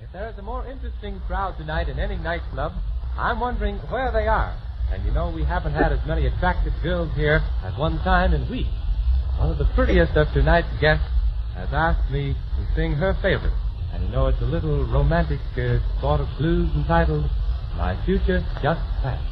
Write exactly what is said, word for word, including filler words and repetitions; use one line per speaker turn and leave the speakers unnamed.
If there is a more interesting crowd tonight in any nightclub, I'm wondering where they are. And you know, we haven't had as many attractive girls here at one time in weeks. One of the prettiest of tonight's guests has asked me to sing her favorite. And you know, it's a little romantic uh, sort of blues entitled My Future Just Passed.